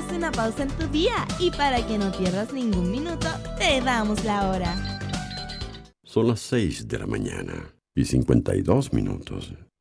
haz una pausa en tu día y para que no pierdas ningún minuto, te damos la hora. Son las 6 de la mañana y 52 minutos.